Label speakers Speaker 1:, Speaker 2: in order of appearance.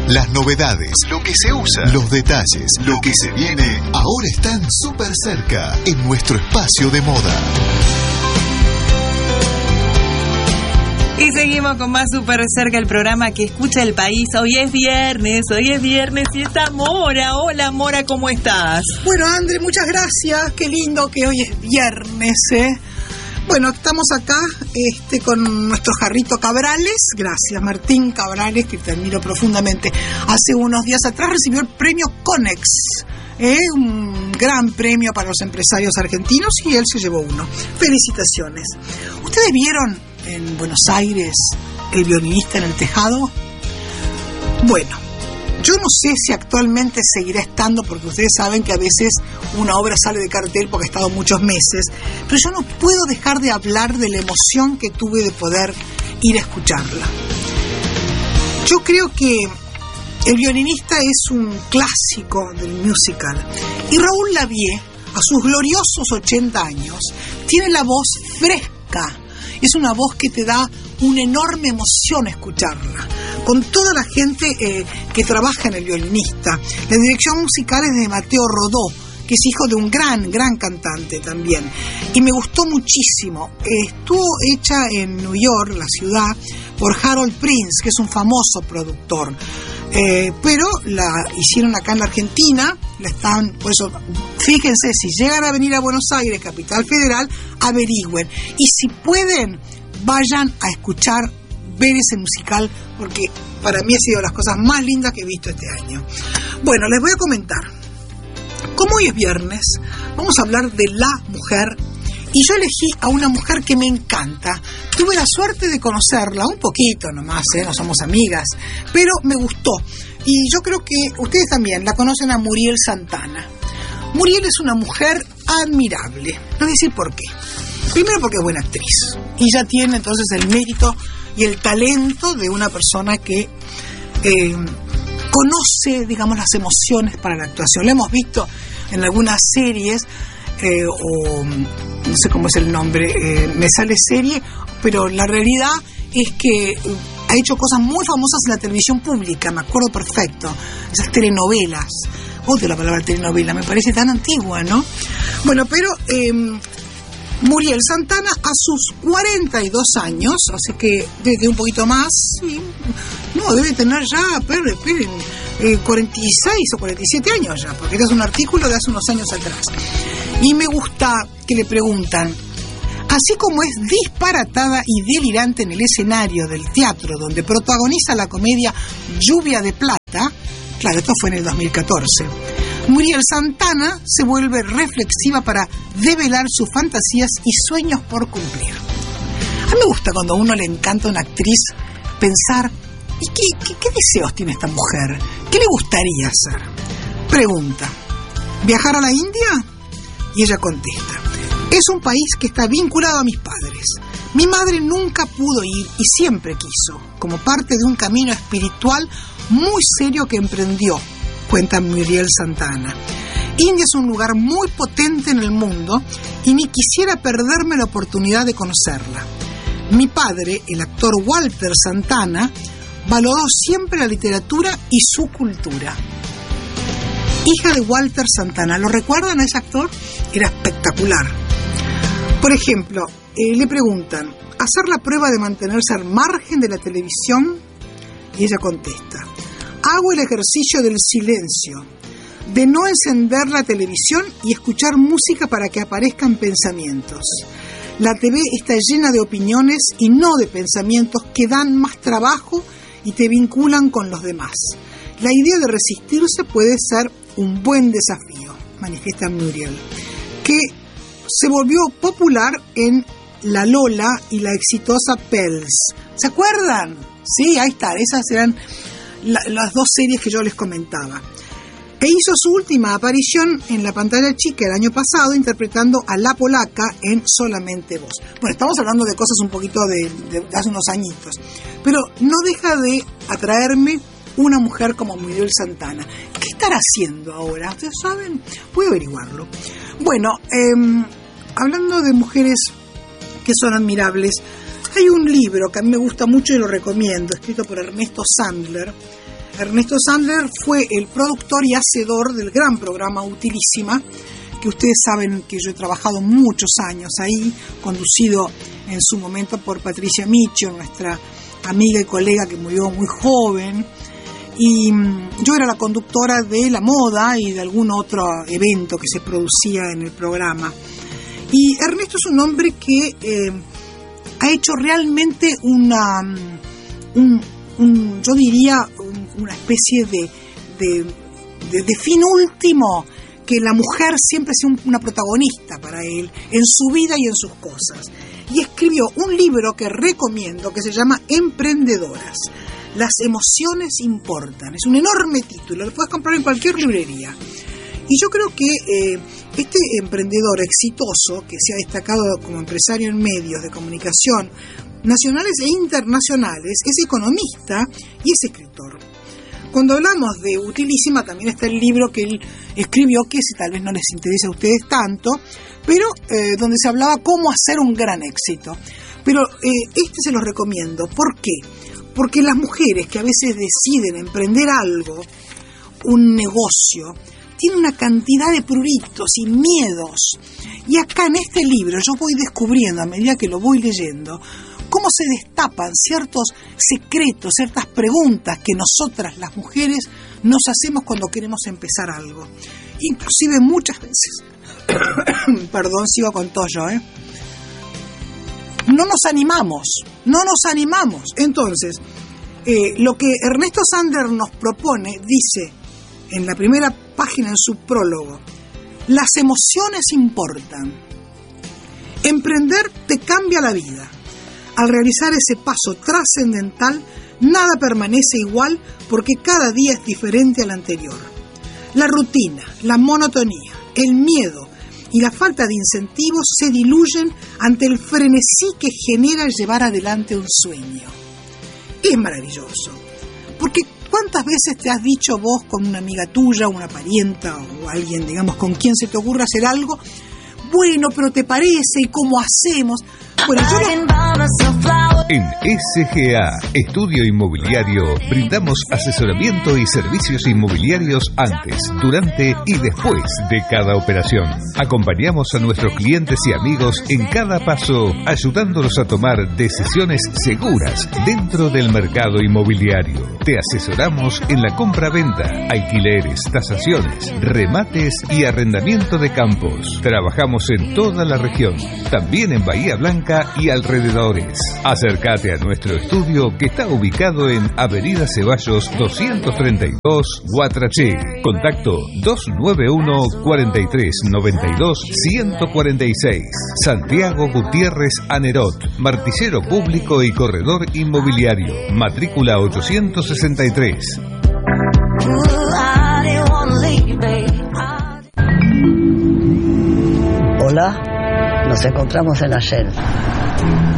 Speaker 1: Las novedades, lo que se usa, los detalles, lo que se viene, ahora están súper cerca en nuestro espacio de moda.
Speaker 2: Y seguimos con más Súper Cerca, el programa que escucha el país. Hoy es viernes y está Mora. Hola Mora, ¿cómo estás?
Speaker 3: Bueno, André, muchas gracias. Qué lindo que hoy es viernes, Bueno, estamos acá con nuestro Jarrito Cabrales. Gracias, Martín Cabrales, que te admiro profundamente. Hace unos días atrás recibió el premio Conex, un gran premio para los empresarios argentinos, y él se llevó uno. Felicitaciones. ¿Ustedes vieron en Buenos Aires El violinista en el tejado? Bueno, yo no sé si actualmente seguirá estando, porque ustedes saben que a veces una obra sale de cartel porque ha estado muchos meses, pero yo no puedo dejar de hablar de la emoción que tuve de poder ir a escucharla. Yo creo que El violinista es un clásico del musical, y Raúl Lavie, a sus gloriosos 80 años, tiene la voz fresca. Es una voz que te da una enorme emoción escucharla, con toda la gente que trabaja en El violinista. La dirección musical es de Mateo Rodó, que es hijo de un gran cantante también, y me gustó muchísimo. Estuvo hecha en New York, la ciudad, por Harold Prince, que es un famoso productor, pero la hicieron acá en la Argentina. Por eso, fíjense, si llegan a venir a Buenos Aires, Capital Federal, averigüen, y si pueden, vayan a escuchar, ver ese musical, porque para mí ha sido de las cosas más lindas que he visto este año. Bueno, les voy a comentar. Como hoy es viernes, vamos a hablar de la mujer, y yo elegí a una mujer que me encanta. Tuve la suerte de conocerla un poquito nomás, no somos amigas, pero me gustó. Y yo creo que ustedes también la conocen, a Muriel Santana. Muriel es una mujer admirable. Les voy a decir por qué. Primero, porque es buena actriz, y ya tiene entonces el mérito y el talento de una persona que conoce, digamos, las emociones para la actuación. Lo hemos visto en algunas series, o no sé cómo es el nombre, me sale serie, pero la realidad es que ha hecho cosas muy famosas en la televisión pública, me acuerdo perfecto, esas telenovelas. Odio la palabra telenovela, me parece tan antigua, ¿no? Bueno, pero Muriel Santana, a sus 42 años, así que desde un poquito más, sí, no, debe tener ya, esperen, 46 o 47 años ya, porque este es un artículo de hace unos años atrás. Y me gusta que le preguntan: así como es disparatada y delirante en el escenario del teatro donde protagoniza la comedia Lluvia de Plata, claro, esto fue en el 2014, Muriel Santana se vuelve reflexiva para develar sus fantasías y sueños por cumplir. A mí me gusta cuando a uno le encanta una actriz pensar: ¿y qué deseos tiene esta mujer? ¿Qué le gustaría hacer? Pregunta: ¿viajar a la India? Y ella contesta: es un país que está vinculado a mis padres. Mi madre nunca pudo ir y siempre quiso, como parte de un camino espiritual muy serio que emprendió, cuenta Muriel Santana. India es un lugar muy potente en el mundo y ni quisiera perderme la oportunidad de conocerla. Mi padre, el actor Walter Santana, valoró siempre la literatura y su cultura. Hija de Walter Santana, ¿lo recuerdan a ese actor? Era espectacular. Por ejemplo, le preguntan: ¿hacer la prueba de mantenerse al margen de la televisión? Y ella contesta: hago el ejercicio del silencio, de no encender la televisión y escuchar música para que aparezcan pensamientos. La TV está llena de opiniones y no de pensamientos que dan más trabajo y te vinculan con los demás. La idea de resistirse puede ser un buen desafío, manifiesta Muriel, que se volvió popular en La Lola y la exitosa Pels. ¿Se acuerdan? Sí, ahí está, esas eran las dos series que yo les comentaba. E hizo su última aparición en la pantalla chica el año pasado, interpretando a la polaca en Solamente Vos. Bueno, estamos hablando de cosas un poquito de hace unos añitos, pero no deja de atraerme una mujer como Muriel Santana. ¿Qué estará haciendo ahora? ¿Ustedes saben? Voy a averiguarlo. Bueno, hablando de mujeres que son admirables, hay un libro que a mí me gusta mucho y lo recomiendo, escrito por Ernesto Sandler, Ernesto Sandler fue el productor y hacedor del gran programa Utilísima, que ustedes saben que yo he trabajado muchos años ahí, conducido en su momento por Patricia Micho, nuestra amiga y colega que murió muy joven, y yo era la conductora de la moda y de algún otro evento que se producía en el programa. Y Ernesto es un hombre que ha hecho realmente yo diría una especie de fin último, que la mujer siempre sea una protagonista para él en su vida y en sus cosas. Y escribió un libro que recomiendo, que se llama Emprendedoras. Las emociones importan. Es un enorme título, lo puedes comprar en cualquier librería. Y yo creo que este emprendedor exitoso, que se ha destacado como empresario en medios de comunicación nacionales e internacionales, es economista y es escritor. Cuando hablamos de Utilísima también está el libro que él escribió, que tal vez no les interesa a ustedes tanto, pero donde se hablaba cómo hacer un gran éxito. Pero este se los recomiendo. ¿Por qué? Porque las mujeres que a veces deciden emprender algo, un negocio, tienen una cantidad de pruritos y miedos. Y acá en este libro yo voy descubriendo, a medida que lo voy leyendo, cómo se destapan ciertos secretos, ciertas preguntas que nosotras las mujeres nos hacemos cuando queremos empezar algo. Inclusive muchas veces, perdón, sigo con tollo, no nos animamos. Entonces, lo que Ernesto Sandler nos propone, dice en la primera página, en su prólogo: las emociones importan. Emprender te cambia la vida. Al realizar ese paso trascendental, nada permanece igual porque cada día es diferente al anterior. La rutina, la monotonía, el miedo y la falta de incentivos se diluyen ante el frenesí que genera llevar adelante un sueño. Es maravilloso, porque ¿cuántas veces te has dicho vos con una amiga tuya, una parienta o alguien, digamos, con quien se te ocurra hacer algo? Bueno, pero ¿te parece? ¿Y cómo hacemos? Bueno,
Speaker 1: En SGA, Estudio Inmobiliario, brindamos asesoramiento y servicios inmobiliarios antes, durante y después de cada operación. Acompañamos a nuestros clientes y amigos en cada paso, ayudándolos a tomar decisiones seguras dentro del mercado inmobiliario. Te asesoramos en la compra-venta, alquileres, tasaciones, remates y arrendamiento de campos. Trabajamos en toda la región, también en Bahía Blanca y alrededores. Acércate a nuestro estudio, que está ubicado en Avenida Ceballos 232, Guatraché. Contacto 291 43 92 146. Santiago Gutiérrez Anerot, martillero público y corredor inmobiliario. Matrícula 863.
Speaker 4: Hola, nos encontramos en la Shell.